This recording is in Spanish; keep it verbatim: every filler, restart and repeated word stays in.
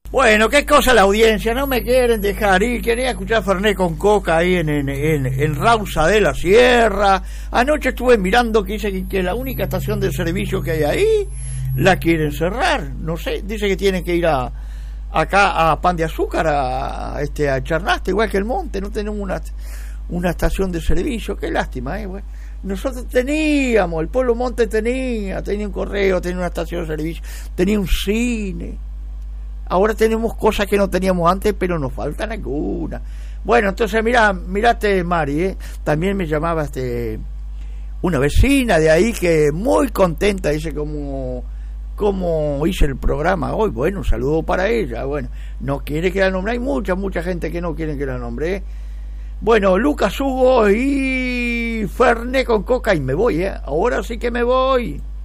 Bueno, qué cosa la audiencia, no me quieren dejar ir, quería escuchar Fernet con Coca ahí en, en, en, en Rausa de la Sierra. Anoche estuve mirando que dice que, que la única estación de servicio que hay ahí la quieren cerrar, no sé, dice que tienen que ir a acá a Pan de Azúcar, a, a este a Charnaste, igual que el Monte, no tenemos una, una estación de servicio, qué lástima, eh, güey. Nosotros teníamos, el Pueblo Monte tenía, tenía un correo, tenía una estación de servicio, tenía un cine. Ahora tenemos cosas que no teníamos antes, pero nos faltan algunas. Bueno, entonces mira, mirate Mari, ¿eh? También me llamaba este una vecina de ahí que muy contenta, dice como como hice el programa hoy. Bueno, un saludo para ella. Bueno, no quiere que la nombre, hay mucha, mucha gente que no quiere que la nombre, ¿eh? Bueno, Lucas Hugo y Fernet con Coca y me voy, ¿eh? Ahora sí que me voy.